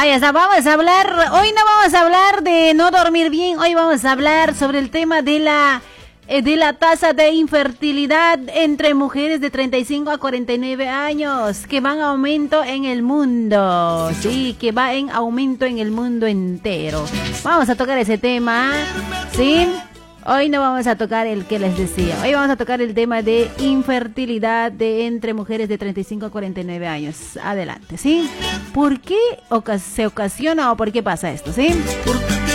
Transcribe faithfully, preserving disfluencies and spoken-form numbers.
Ahí está, vamos a hablar, hoy no vamos a hablar de no dormir bien, hoy vamos a hablar sobre el tema de la eh, de la tasa de infertilidad entre mujeres de treinta y cinco a cuarenta y nueve años, que va en aumento en el mundo, sí, que va en aumento en el mundo entero. Vamos a tocar ese tema, ¿sí? Hoy no vamos a tocar el que les decía. Hoy vamos a tocar el tema de infertilidad de entre mujeres de treinta y cinco a cuarenta y nueve años. Adelante, ¿sí? ¿Por qué oca- se ocasiona o por qué pasa esto, sí? ¿Por